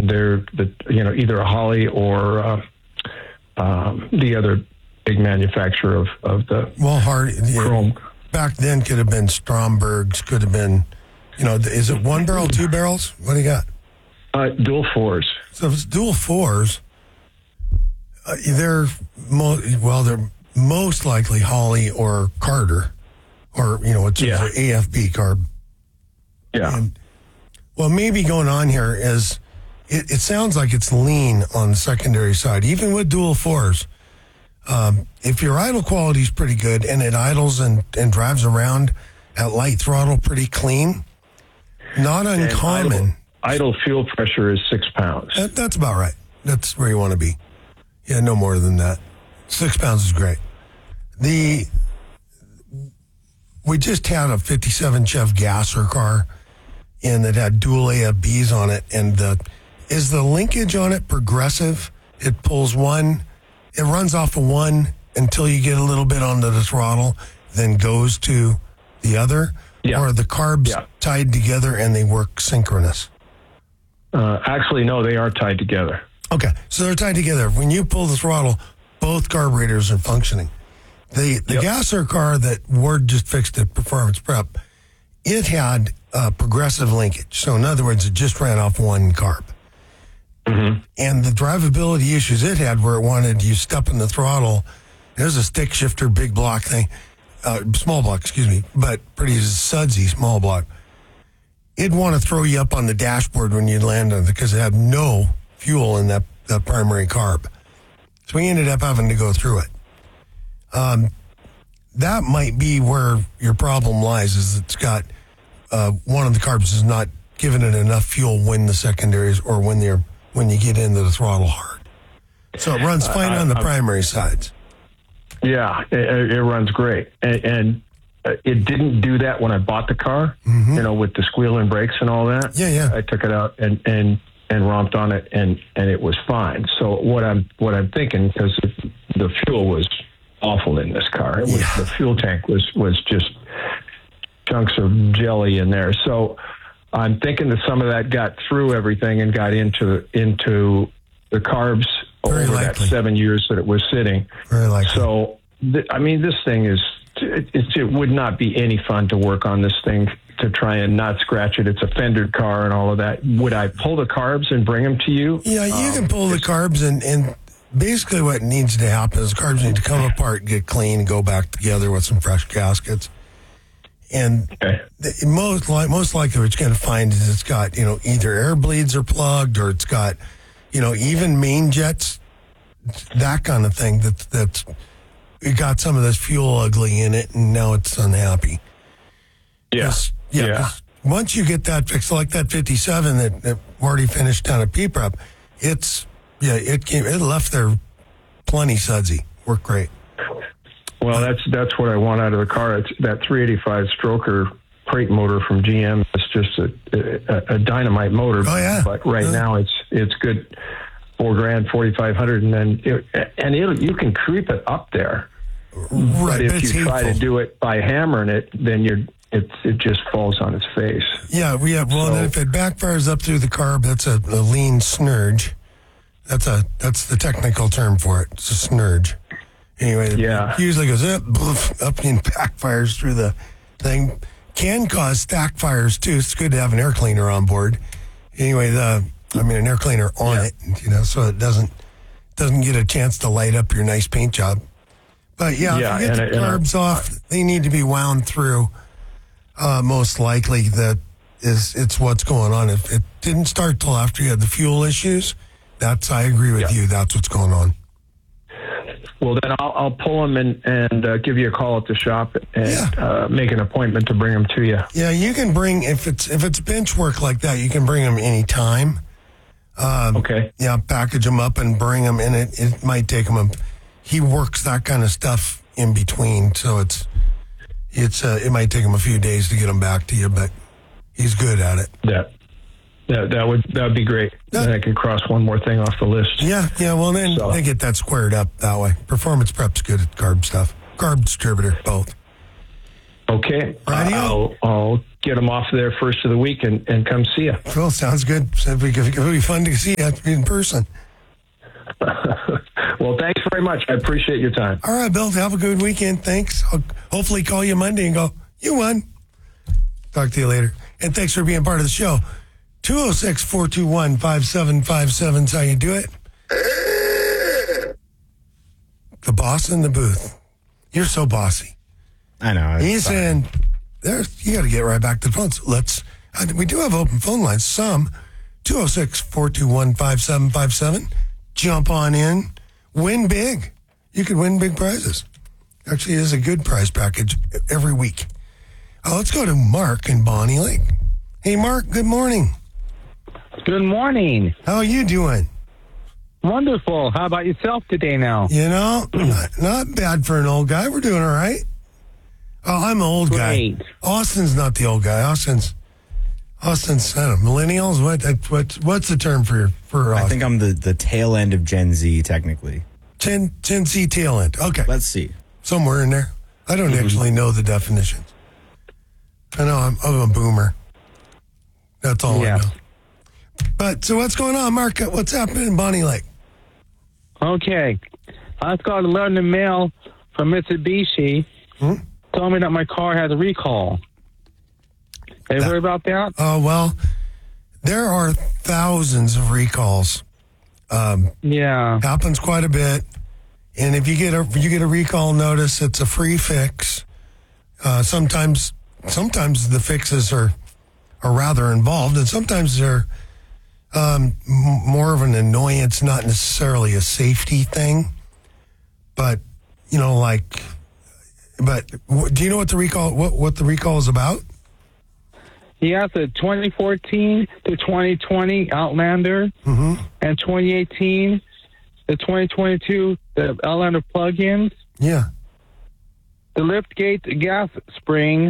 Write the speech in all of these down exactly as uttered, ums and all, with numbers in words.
and they're the you know either a Holley or uh, um, the other big manufacturer of, of the well, Hardy, chrome. Yeah, back then could have been Stromberg's, could have been, you know, is it one barrel, two barrels? What do you got? Uh, dual fours. So if it's dual fours, uh, they're mo- well, they're most likely Holley or Carter, or you know, it's Yeah. an A F B carb. Yeah. And, well, maybe going on here is it, it sounds like it's lean on the secondary side, even with dual fours. Um, if your idle quality is pretty good and it idles and, and drives around at light throttle pretty clean, not uncommon. Idle, idle fuel pressure is six pounds. That, that's about right. That's where you want to be. Yeah, no more than that. Six pounds is great. The we just had a fifty-seven Chev Gasser car, and it had dual A F Bs on it. And the is the linkage on it progressive? It pulls one. It runs off of one until you get a little bit onto the throttle, then goes to the other? Yeah. Or are the carbs Yeah. tied together and they work synchronous? Uh, actually, no, they are tied together. Okay, so they're tied together. When you pull the throttle, both carburetors are functioning. The the Yep. Gasser car that Ward just fixed at Performance Prep, it had uh, progressive linkage. So in other words, it just ran off one carb. Mm-hmm. And the drivability issues it had where it wanted you step in the throttle. There's a stick shifter, big block thing, uh, small block, excuse me, but pretty sudsy small block. It'd want to throw you up on the dashboard when you land on it because it had no fuel in that, that primary carb. So we ended up having to go through it. Um, that might be where your problem lies, is it's got uh, one of the carbs is not giving it enough fuel when the secondaries or when they're when you get into the throttle hard. So it runs fine I, on the I, primary sides. Yeah, it, it runs great. And, and uh, it didn't do that when I bought the car, Mm-hmm. you know, with the squealing brakes and all that. Yeah, yeah. I took it out and, and, and romped on it, and, and it was fine. So what I'm what I'm thinking, because the fuel was awful in this car. It was, Yeah. The fuel tank was, was just chunks of jelly in there. So I'm thinking that some of that got through everything and got into into the carbs Very over likely. that seven years that it was sitting. Very likely. So, th- I mean, this thing is, it, it, it would not be any fun to work on this thing to try and not scratch it. It's a fendered car and all of that. Would I pull the carbs and bring them to you? Yeah, you Um, can pull the carbs, and, and basically what needs to happen is carbs need to come apart, get clean, and go back together with some fresh gaskets. And Okay. the, most li- most likely what you're going to find is it's got, you know, either air bleeds are plugged, or it's got, you know, even main jets, that kind of thing. That that's it got some of this fuel ugly in it, and now it's unhappy. Yeah. 'Cause, yeah. Yeah. 'cause once you get that fixed, like that fifty-seven that, that already finished down at P-Prep, it's, yeah, it came, it left there plenty sudsy. Worked great. Well, that's that's what I want out of the car. It's that three eighty-five stroker crate motor from G M. It's just a, a, a dynamite motor. Oh, yeah. But right Yeah. now it's it's good, four grand, forty five hundred, and then it, and it you can creep it up there. Right. But if but it's you try hateful. to do it by hammering it, then you're it it just falls on its face. Yeah, we have. Well, So- then if it backfires up through the carb, that's a, a lean snurge. That's a that's the technical term for it. It's a snurge. Anyway, Yeah. it usually goes up, boof, up and backfires through the thing. Can cause stack fires too. It's good to have an air cleaner on board. Anyway, the I mean an air cleaner on Yeah. it, you know, so it doesn't doesn't get a chance to light up your nice paint job. But yeah, Yeah, if you get and the I- and I- carbs off, they need to be wound through. Uh, most likely that is it's what's going on. If it didn't start till after you had the fuel issues, that's I agree with Yeah. you. That's what's going on. Well, then I'll, I'll pull them and and uh, give you a call at the shop and Yeah. uh, make an appointment to bring them to you. Yeah, you can bring if it's if it's bench work like that, you can bring them anytime. Um, Okay. Yeah, package them up and bring them in. It it might take him a. He works that kind of stuff in between, so it's it's uh, it might take him a few days to get them back to you, but he's good at it. That that that would that would be great. Yeah. Then I can cross one more thing off the list. Yeah, yeah. Well, then So- they get that squared up that way. Performance Prep's good at carb stuff. Carb distributor, both. Okay. Radio? I'll, I'll get them off there first of the week and, and come see you. Well, sounds good. It'd be, it'd be fun to see you in person. Well, thanks very much. I appreciate your time. All right, Bill, have a good weekend. Thanks. I'll hopefully call you Monday and go, you won. Talk to you later. And thanks for being part of the show. two oh six, four two one, five seven five seven is how you do it. The boss in the booth. You're so bossy. I know. He's saying, there's, you got to get right back to the phones. Let's, uh, we do have open phone lines. Some, two oh six, four two one, five seven five seven. Jump on in. Win big. You could win big prizes. Actually, it is a good prize package every week. Uh, let's go to Mark in Bonnie Lake. Hey, Mark, good morning. Good morning. How are you doing? Wonderful. How about yourself today now? You know, not, not bad for an old guy. We're doing all right. Oh, I'm an old Great. guy. Austin's not the old guy. Austin's, Austin's, I don't know, millennials? What, what, what's the term for, for Austin? I think I'm the, the tail end of Gen Z, technically. Gen, Gen Z tail end. Okay. Let's see. Somewhere in there. I don't mm-hmm. actually know the definitions. I know I'm, I'm a boomer. That's all yeah. I know. But, so what's going on, Mark? What's happening in Bonnie Lake? Okay. I got a letter in the mail from Mitsubishi Hmm? telling me that my car has a recall. Have you heard about that? Oh, uh, well, there are thousands of recalls. Um, yeah. Happens quite a bit. And if you get a you get a recall notice, it's a free fix. Uh, sometimes sometimes the fixes are are rather involved, and sometimes they're um, m- more of an annoyance, not necessarily a safety thing. But you know, like, but w- do you know what the recall what what the recall is about? He has a twenty fourteen to twenty twenty Outlander, mm-hmm. and twenty eighteen, the twenty twenty-two, the Outlander plug-ins. Yeah. The liftgate gas spring,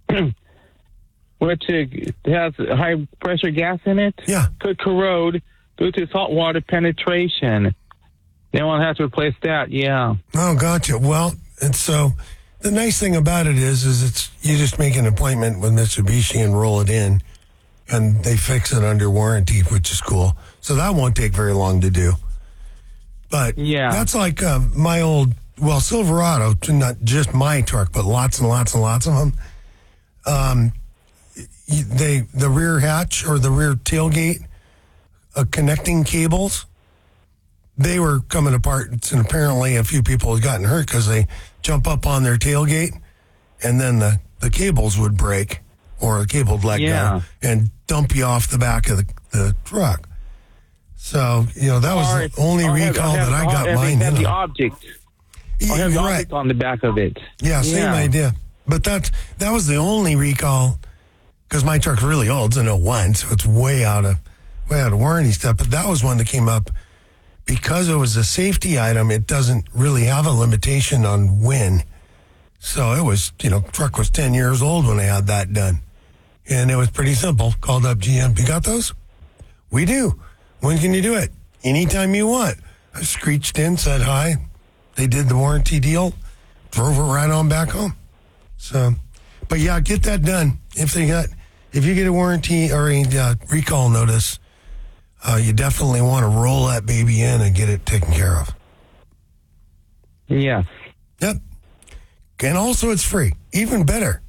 which has high-pressure gas in it, yeah. could corrode due to saltwater penetration. They won't have to replace that, yeah. Oh, gotcha. Well, and so the nice thing about it is, is it's you just make an appointment with Mitsubishi and roll it in, and they fix it under warranty, which is cool. So that won't take very long to do. But yeah, that's like uh, my old, well, Silverado, not just my truck, but lots and lots and lots of them. Um, they the rear hatch or the rear tailgate uh, connecting cables, they were coming apart, and apparently a few people had gotten hurt because they jump up on their tailgate, and then the, the cables would break, or the cable would let yeah. go, and dump you off the back of the, the truck. So, you know, that was or, the only recall have, that I got mine in. The object. Or have the right. object on the back of it. Yeah, same yeah. idea. But that, that was the only recall, because my truck's really old, it's an oh one, so it's way out of way out of warranty stuff. But that was one that came up because it was a safety item. It doesn't really have a limitation on when. So it was, you know, truck was ten years old when I had that done, and it was pretty simple. Called up G M. You got those? We do. When can you do it? Anytime you want. I screeched in, said hi. They did the warranty deal, drove it right on back home. So, but yeah, get that done. If they got, if you get a warranty or a uh, recall notice, uh, you definitely want to roll that baby in and get it taken care of. Yeah. Yep. And also, it's free. Even better.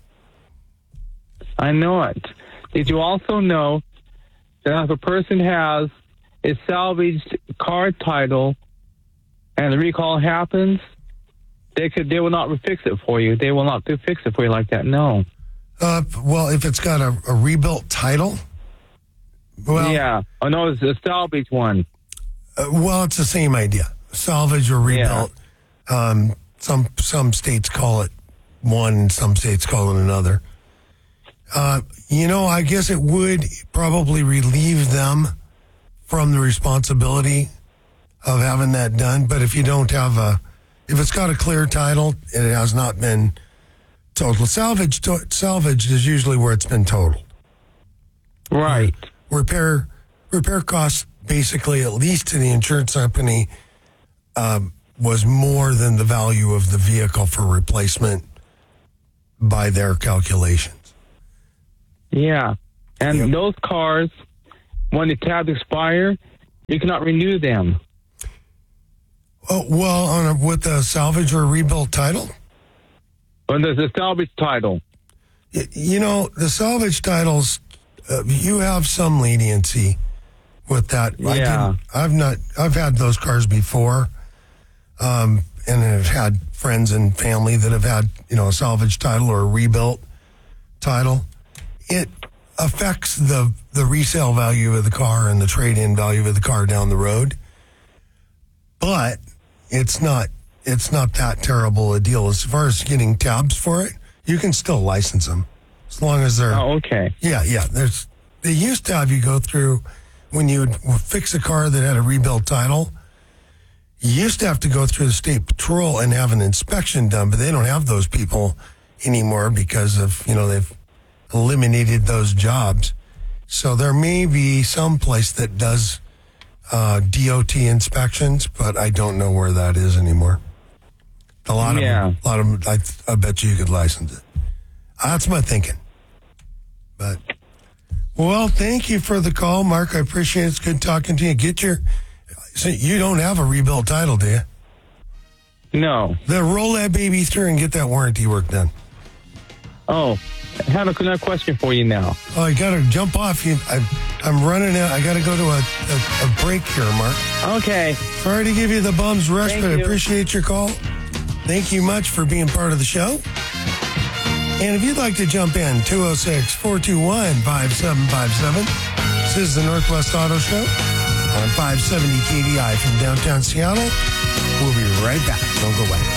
I know it. Did you also know that if a person has a salvaged car title and the recall happens, they could they will not fix it for you. They will not fix it for you like that. No. Uh, well, if it's got a, a rebuilt title, well, yeah. Oh no, it's a salvage one. Uh, well, it's the same idea. Salvage or rebuilt. Yeah. Um, some some states call it one, some states call it another. Uh, you know, I guess it would probably relieve them from the responsibility of having that done. But if you don't have a, if it's got a clear title and it has not been totaled, salvage, to, salvaged is usually where it's been totaled. Right. Uh, repair, repair costs basically, at least to the insurance company, um, was more than the value of the vehicle for replacement by their calculations. Yeah. And Yep. those cars, when the tabs expire, you cannot renew them. Oh, well, on a, with a salvage or rebuilt title? When there's a salvage title. Y- You know, the salvage titles, uh, you have some leniency with that. I Yeah. didn't- I've not, I've had those cars before. Um, and I've had friends and family that have had, you know, a salvage title or a rebuilt title. It affects the, the resale value of the car and the trade-in value of the car down the road. But it's not, it's not that terrible a deal. As far as getting tabs for it, you can still license them as long as they're. Oh, okay. Yeah, yeah. There's they used to have you go through when you would fix a car that had a rebuilt title. You used to have to go through the state patrol and have an inspection done, but they don't have those people anymore because of, you know, they've eliminated those jobs. So there may be some place that does uh, D O T inspections, but I don't know where that is anymore. A lot of Yeah. them, a lot of them, I, I bet you you could license it. That's my thinking. But, well, thank you for the call, Mark. I appreciate it. It's good talking to you. Get your, so you don't have a rebuilt title, do you? No. Then roll that baby through and get that warranty work done. Oh, I have another question for you now. Oh, I got to jump off. You, I, I'm running out. I got to go to a, a, a break here, Mark. Okay. Sorry to give you the bum's rush, Thank but I you. appreciate your call. Thank you much for being part of the show. And if you'd like to jump in, two oh six, four two one, five seven five seven. This is the Northwest Auto Show on five seventy K D I from downtown Seattle. We'll be right back. Don't go away.